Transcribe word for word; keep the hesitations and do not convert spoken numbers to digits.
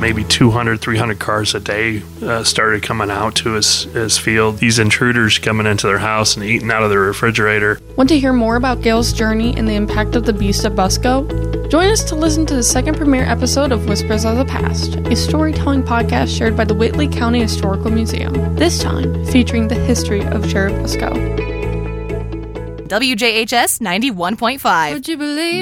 maybe two hundred, three hundred cars a day uh, started coming out to his, his field. These intruders coming into their house and eating out of their refrigerator. Want to hear more about Gail's journey and the impact of the Beast of Busco? Join us to listen to the second premiere episode of Whispers of the Past, a storytelling podcast shared by the Whitley County Historical Museum, this time featuring the history of Sheriff Busco. W J H S ninety-one point five. Would you believe